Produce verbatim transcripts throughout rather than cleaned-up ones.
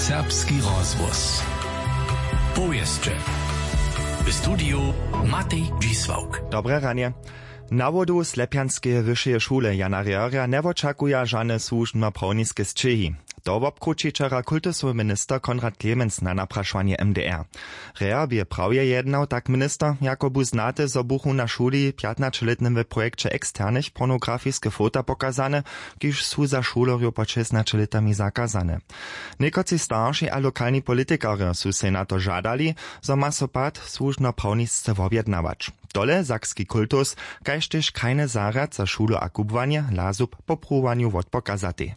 Serbski rozhłos. Powieszcze. W studiu Matej Dzisłauk. Dobre ranie. Na wodu Slepianskie wyższe szule Jana Rjörja nie oczekuje żadne służbno-prawniskie sczyhi. To obkruči wczera kultusowy minister Konrad Klemens na napraszanie M D R. Rjör bie prawie jednał tak minister, jako bu znate z obuchu na szuli piętnastoletnim w projekcie eksternych pornografiske fota pokazane, kiż su za szulorju po szesnastu latami zakazane. Niekoci starsi a lokalni politikarze su se na to żadali, zo ma so pad służbno-prawnisce objednawać. Dole sakski kultus, kaž tež kajne zarad za šulu a kubwanie, lazub po prúvaniu odpokazatej.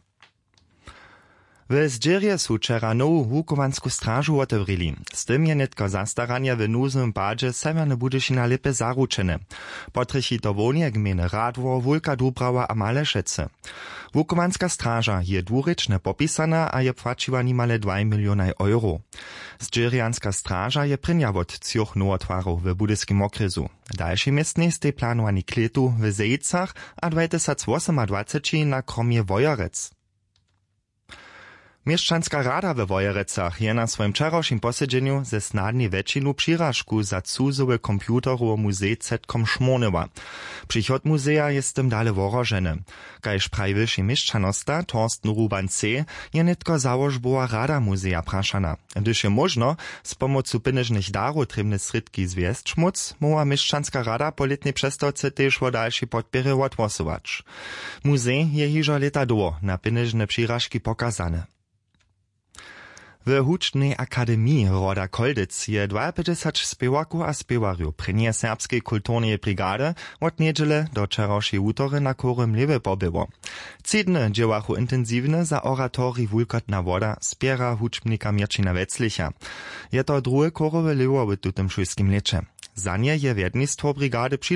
W Zdzierje su wczera nowu Łukowansku strażu otewrili. Z tym je netko zastarania w nuznym badzie Severne Budyšina lepe zaručene. Potrechí to wonie gminy Radwor, Wulka Dubrava a Malešece. Łukowanska straża je dwurečne popisana a je płaciła nimale dwa miliony euro. Zdzierjanska straża je prynja wot cioch nowotwarów w budyskim okresu. Dalszy miestny stej planowani kletu w Zejcach a dwa tysiące osiemnадцать na kromie Wojerec. Mieszczanska rada we Wojerecach je na swoim wczorajszym posiedzeniu ze snadnie wecinu přiražku za cuzowe komputerowo muzej Zetkom šmornyła. Przychod muzeja jest z tym dale worożeny. Kajż prajwyszy mieszczanosta Torsten Ruban C. je netko założbowa rada muzeja praszana. Gdyż je można z pomocą pieniężnych darów trymne sredki zwiest szmuc, mowa mieszczanska rada po letniej przestawce też o dalszy podpiery odgłosować. Muzej je hižo leta do na pieniężne přiražki pokazane. W Hučnej Akademii Roda Koldyc je dwudziestych spiewaków a spiewarju prenie serbskiej kulturnej brigady od niedziele do wczorajszej utory na Korym Lewe pobyło. Cydne dziełachu intensywne za oratorii Wulkotna woda spiera hučbnika Mirčina Veclicha. Je to drugie Korowe Lewo w tutym szujskim lecze. Za nie je wiednictwo brigady